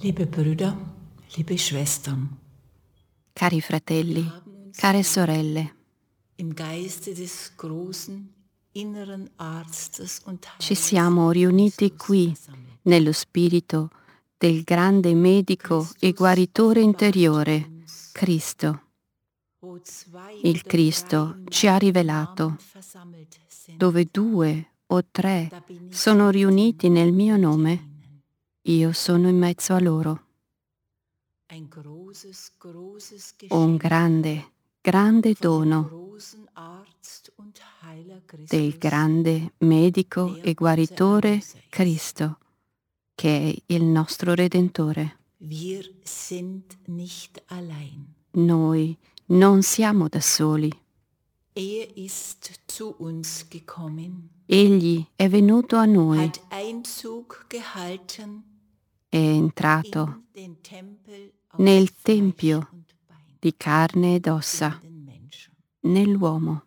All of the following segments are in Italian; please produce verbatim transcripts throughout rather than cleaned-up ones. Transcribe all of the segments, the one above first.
Liebe Brüder, liebe Schwestern, Cari fratelli, care sorelle, im Geiste des großen inneren Arztes und ci Heilers siamo riuniti Christus qui versammelt. nello spirito del grande medico e guaritore interiore, Cristo. Wo zwei Il oder Cristo drei im ci ha meinem rivelato, Namen versammelt sind, dove due o tre da bin ich sono mitten riuniti nel mio unter nome, ihnen. io sono in mezzo a loro. Ein großes, großes Un Geschenk grande, grande von dem dono großen Arzt und Heiler del Christus, grande medico der e unser guaritore Erlöser ist. Cristo, che è il nostro Redentore. Wir sind nicht allein. Noi non siamo da soli. Er ist zu uns gekommen, Egli è venuto a noi, hat Einzug gehalten è entrato in den Tempel aus nel Fleisch tempio und Bein, di carne ed in ossa, den Menschen. nell'uomo.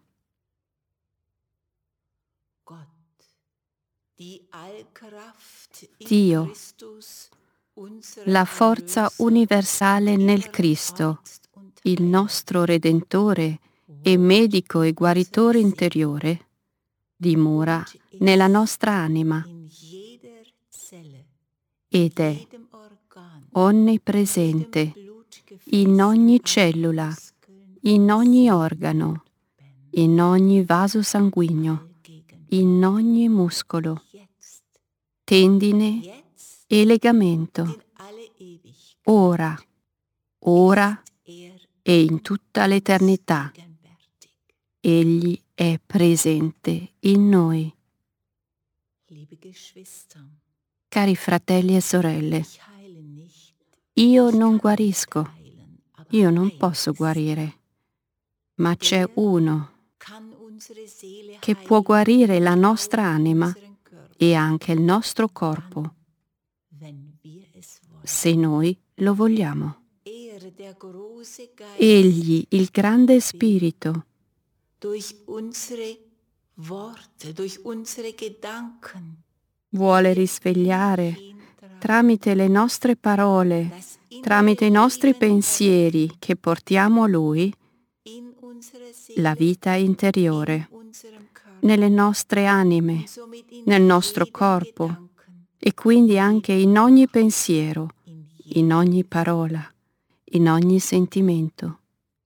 Gott, die Allkraft in Dio, Christus, unserem la forza Erlöser, universale nel inneren Cristo, Arzt und il Heiler, nostro Redentore e wohnt medico e in guaritore unserer Seele interiore, dimora und nella ist nostra anima in jeder Zelle, ed in è jedem Organ, in jedem onnipresente Blutgefäß, in ogni in allen cellula, Muskeln, in ogni Sehnen organo, und Bändern, in ogni vaso sanguigno, allgegenwärtig, in ogni muscolo, jetzt, tendine jetzt e und legamento, in alle Ewigkeit ora, ora ist er e in tutta l'eternità. gegenwärtig. Egli è presente in noi. Liebe Geschwister, Cari fratelli e sorelle, ich heile nicht, io ich non kann nicht guarisco, heilen, aber io non einer posso ist guarire, ma da, c'è der uno kann unsere Seele che può heilen guarire und la auch nostra anima unseren Körper, e anche il nostro corpo, dann, wenn wir es wollen. se noi lo vogliamo. Er, der große Geist, Egli, il grande spirito, durch unsere Worte, durch unsere Gedanken, vuole risvegliare tramite le nostre parole, das tramite i innere nostri Leben pensieri che portiamo a Lui, in unsere la Seele, vita interiore, in unserem Körper, nelle nostre anime, und somit in nel nostro jedem corpo Gedanken, e quindi anche in ogni pensiero, in in ogni jedem parola, in ogni sentimento.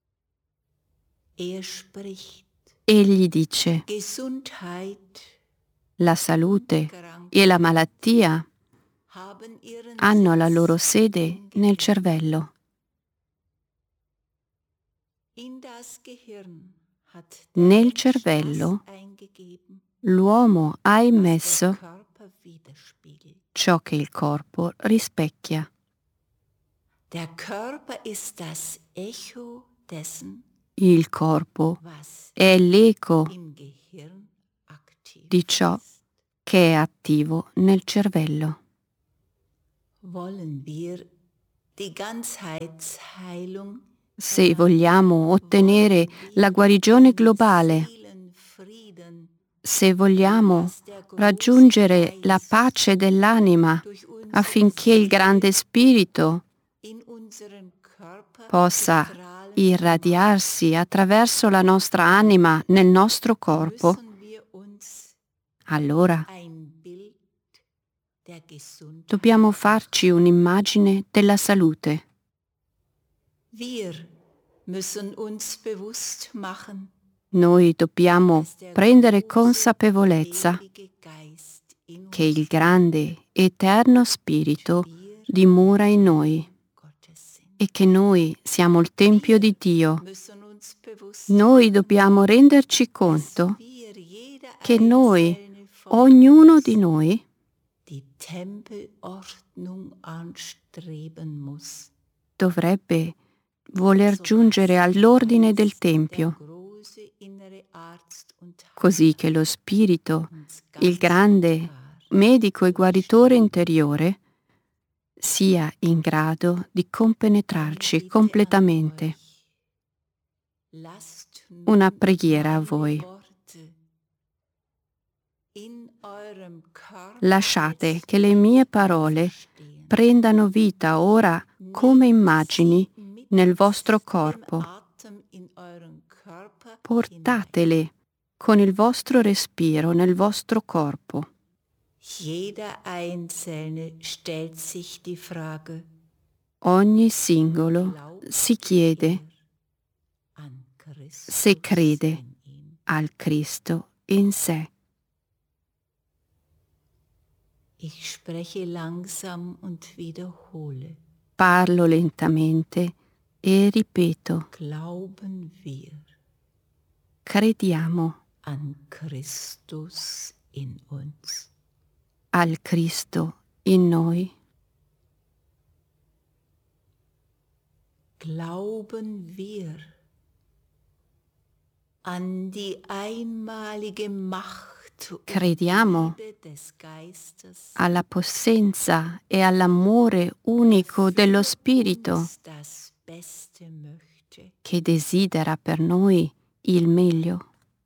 Er spricht Egli dice: Gesundheit la salute e la malattia haben ihren hanno la Sitz loro sede im nel Gehirn. cervello. In das Gehirn hat Nel Mensch cervello das eingegeben, l'uomo ha was der immesso Körper widerspiegelt. ciò che il corpo rispecchia. Der Körper ist das Echo dessen, Il corpo was è l'eco im Gehirn aktiv di ciò ist. che è attivo nel cervello. Wollen wir die Ganzheitsheilung, Se vogliamo ottenere la guarigione globale, Seelenfrieden, se vogliamo raggiungere la pace dell'anima durch unsere affinché il grande spirito in unseren Körper possa strahlen irradiarsi attraverso la nostra anima nel nostro vermag, corpo, müssen wir uns allora ein Bild der Gesundheit dobbiamo farci un'immagine della salute. Wir müssen uns bewusst machen, Noi dobbiamo dass der prendere große, consapevolezza ewige Geist in che uns il grande, eterno spirito wir dimora in noi Gottes sind. e che noi siamo il Tempio di Dio. Müssen uns bewusst Noi machen, dobbiamo renderci dass conto wir, jeder che noi, einzelne von ognuno uns, di noi, die Tempelordnung anstreben muss. dovrebbe voler giungere all'ordine del Der Tempio, große innere Arzt und così che lo Spirito, uns il ganz grande und gar medico e guaritore interiore, sia in grado di compenetrarci completamente. Lasst nun Una preghiera a meine voi. Worte in eurem Körper Lasciate jetzt che le mie parole auferstehen. prendano vita ora come immagini nel vostro corpo. Portatele con il vostro respiro nel vostro corpo. Jeder Einzelne stellt sich die Frage, Ogni singolo si chiede se crede al Cristo in sé. Ich spreche langsam und wiederhole. Parlo lentamente e ripeto. Glauben wir Crediamo an Christus in uns. Al Cristo in noi. Glauben wir an die einmalige Macht Crediamo des Geistes, alla possenza e all'amore unico dello Spirito das Beste möchte. Che desidera per noi il meglio.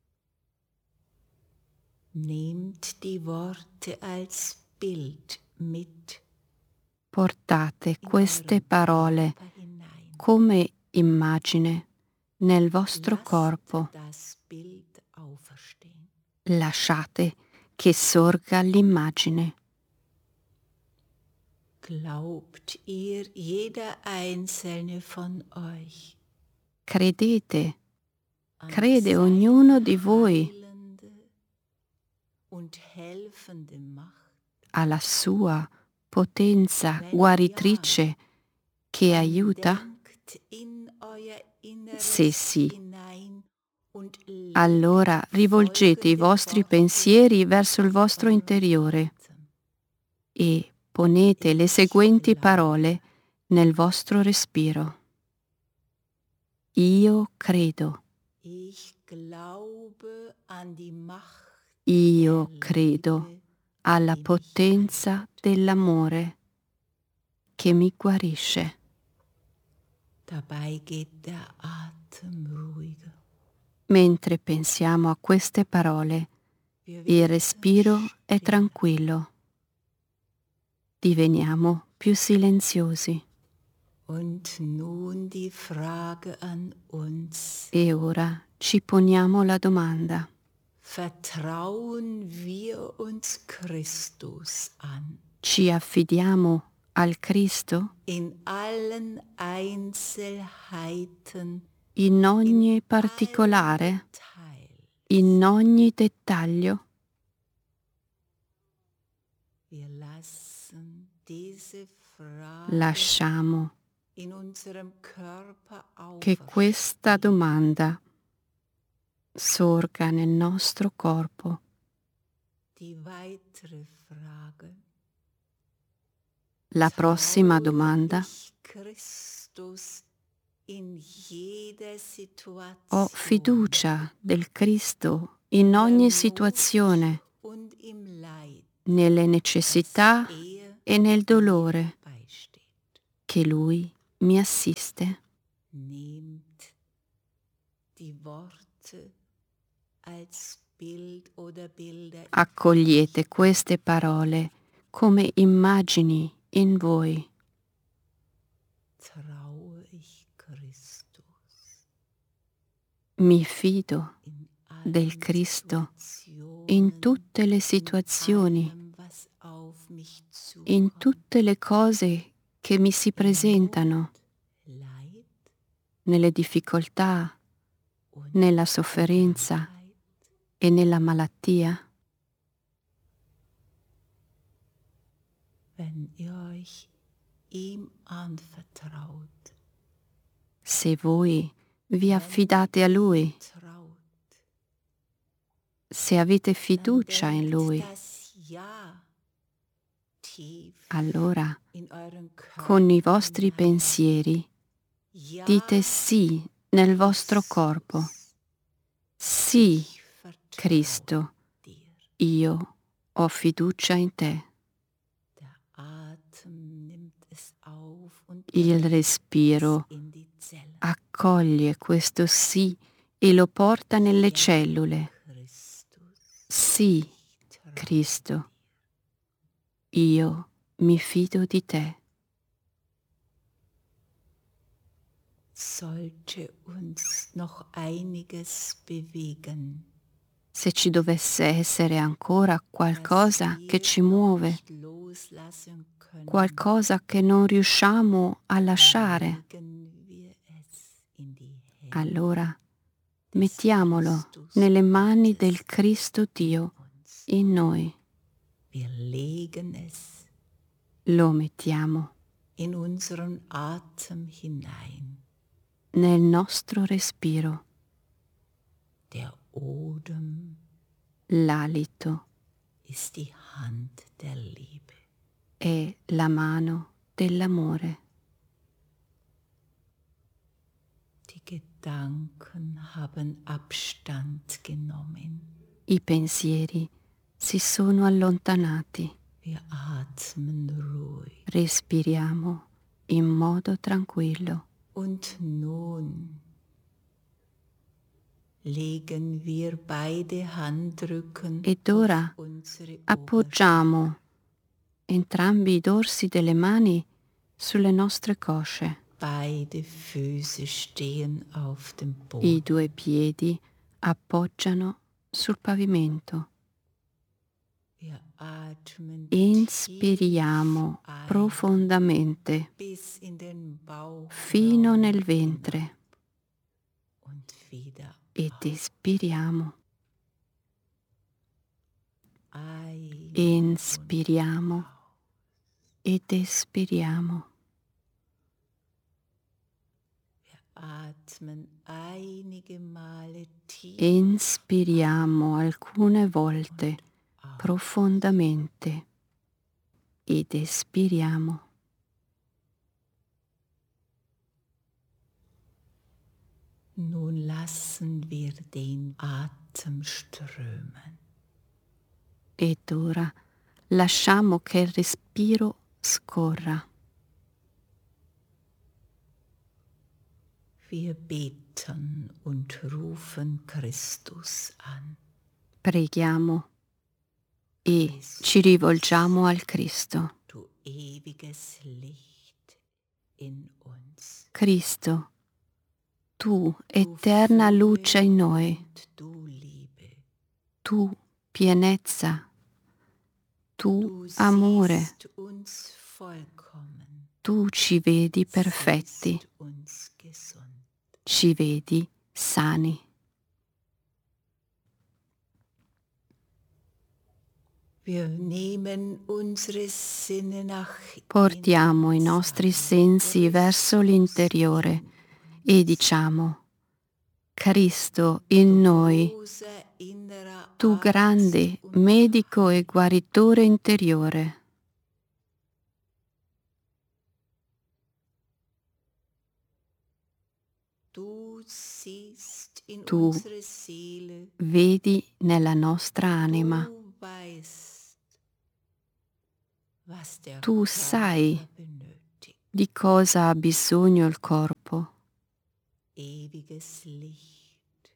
Nehmt die Worte als Bild mit. Portate queste parole come immagine nel vostro corpo. Lasciate che sorga l'immagine. Glaubt ihr, jeder einzelne von euch, Credete, crede ognuno di voi und helfende Macht, alla sua potenza guaritrice che aiuta? Se sì, allora rivolgete i vostri pensieri verso il vostro interiore e ponete le seguenti parole nel vostro respiro. Io credo. Io credo alla potenza dell'amore che mi guarisce. Dabei geht der Atem ruhiger. Mentre pensiamo a queste parole, il respiro è tranquillo. Diveniamo più silenziosi. Und nun die Frage an uns. E ora ci poniamo la domanda. Vertrauen wir uns Christus an? Ci affidiamo al Cristo? In allen Einzelheiten. In ogni particolare? In ogni dettaglio? Wir lassen diese Frage Lasciamo in unserem Körper che questa domanda sorga nel nostro corpo. Die weitere Frage. La prossima domanda. Ho fiducia del Cristo in ogni situazione, nelle necessità e nel dolore, che Lui mi assiste. Nehmt die Worte als Bild oder Bilder. Accogliete queste parole come immagini in voi. Traue ich Christus. Mi fido del Cristo in tutte le situazioni, in tutte le cose che mi si presentano, nelle difficoltà, nella sofferenza e nella malattia. Wenn ihr euch ihm anvertraut, se voi vi affidate a Lui, se avete fiducia in Lui, allora con i vostri pensieri dite sì nel vostro corpo. Sì, Cristo, io ho fiducia in te. Il respiro accoglie questo sì e lo porta nelle cellule. Sì, Cristo, io mi fido di te. sollte uns noch einiges bewegen, se ci dovesse essere ancora qualcosa che ci muove, loslassen können, qualcosa che non riusciamo a lasciare, legen wir es in die Hände allora des mettiamolo Christus nelle mani Gottes del Cristo Dio uns. in noi. Wir legen es Lo mettiamo in unseren Atem hinein. nel nostro respiro, Der Odem l'alito ist die Hand der Liebe. è la mano dell'amore. Die Gedanken haben Abstand genommen. I pensieri si sono allontanati. Wir atmen ruhig. Respiriamo in modo tranquillo. Und nun legen wir beide Handrücken Ed ora auf unsere appoggiamo entrambi i dorsi delle mani sulle nostre cosce. Beide Füße stehen auf dem I Boden. due piedi appoggiano sul pavimento. Wir atmen Inspiriamo tief ein profondamente bis in den Bauch fino nel ventre und wieder ed espiriamo. ein. Inspiriamo ed espiriamo. Wir atmen einige Male tief Inspiriamo alcune volte profondamente ed espiriamo. Nun lassen wir den Atem strömen. Ed ora lasciamo che il respiro scorra. Wir beten und rufen Christus an. Preghiamo e ci rivolgiamo al Cristo. Du ewiges Licht in uns. Cristo, tu eterna luce in noi, Und du Liebe. tu pienezza, tu Du amore, siehst uns vollkommen. tu ci vedi perfetti, Siehst uns gesund. ci vedi sani. Wir nehmen unsere Sinne nach Portiamo i innen nostri ins sensi verso l'interiore e diciamo: Cristo in noi, Großer innerer tu grande medico e guaritore interiore. Du siehst in Tu unsere Seele. Vedi nella nostra anima, Du weißt, was der Tu Körper sai benötigt. di cosa ha bisogno il corpo. Ewiges Licht.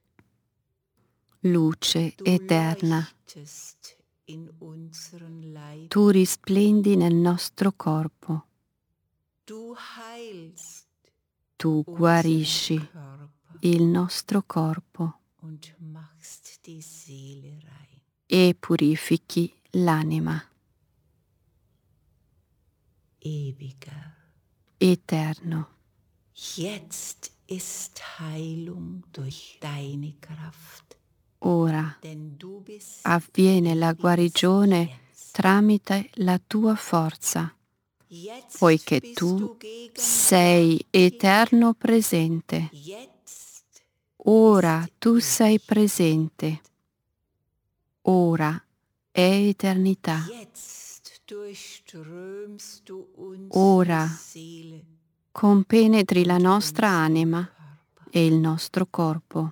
Luce Du eterna, leuchtest in unseren Leib. tu risplendi nel nostro corpo, Du heilst tu unseren guarisci Körper il nostro corpo und machst die Seele rein. e purifichi l'anima. Ewiger. Eterno, Jetzt ist Heilung durch deine Kraft. ora Denn du bist avviene la ewiges guarigione Jetzt. tramite la tua forza, Jetzt poiché bist tu du gegenwärtig. sei eterno presente. Jetzt Ora ist tu Ewig. sei presente. Ora è eternità. Jetzt durchströmst du unsere Ora Seele compenetri la und nostra unseren anima Körper. e il nostro corpo.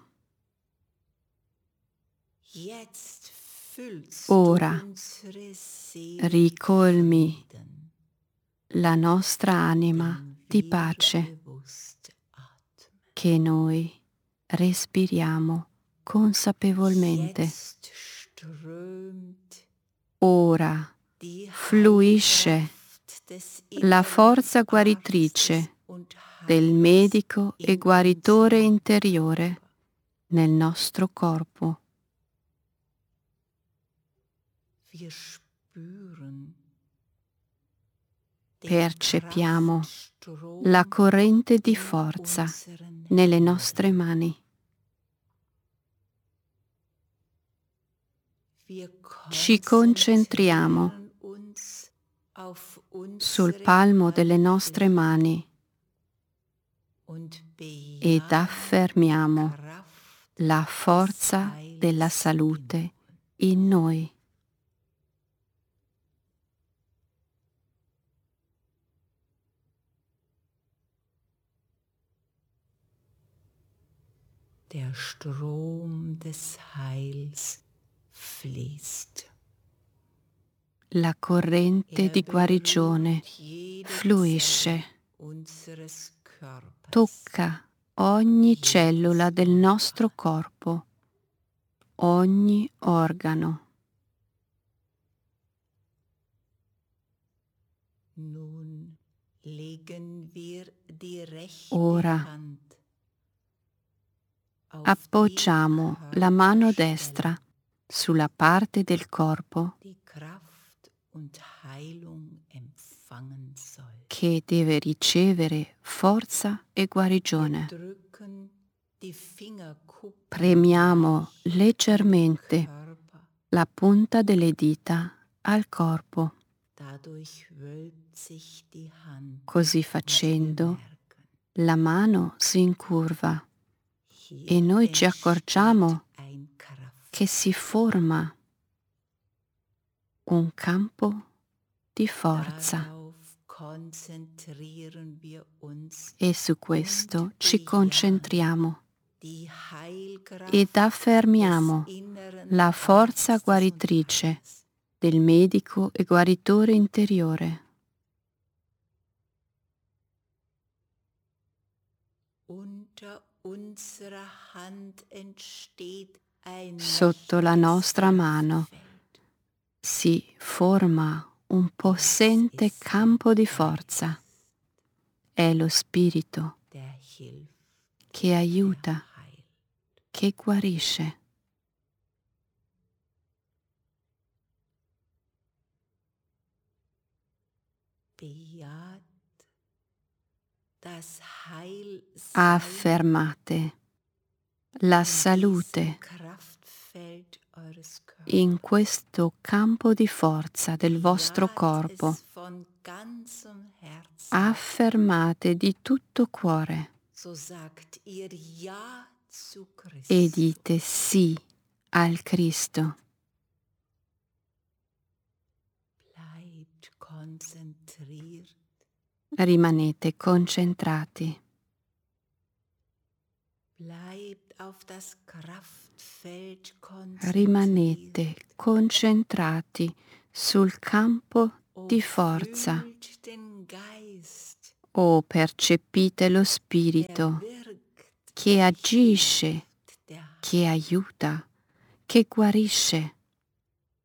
Jetzt füllst Ora du unsere Seele mit ricolmi Frieden, la nostra anima den di wir pace bewusst atmen. che noi respiriamo consapevolmente. Jetzt strömt Ora die fluisce Heilkraft des la inneren forza guaritrice Arztes und del medico e guaritore interiore nel nostro corpo. Percepiamo la corrente di forza nelle nostre mani. Ci concentriamo sul palmo delle nostre mani ed affermiamo la forza della salute in noi. Der Strom des Heils fließt. La corrente di guarigione fluisce, tocca ogni cellula del nostro corpo, ogni organo. Ora appoggiamo la mano destra sulla parte del corpo che deve ricevere forza e guarigione. Premiamo leggermente la punta delle dita al corpo. Così facendo, la mano si incurva e noi ci accorgiamo che si forma un campo di forza e su questo ci concentriamo ed affermiamo la forza guaritrice del medico e guaritore interiore. Sotto la nostra mano si forma un possente campo di forza. È lo spirito che aiuta, che guarisce. Affermate la salute in questo campo di forza del vostro corpo. Affermate di tutto cuore e dite sì al Cristo. Rimanete concentrati. Rimanete concentrati sul campo di forza o percepite lo spirito che agisce, che aiuta, che guarisce.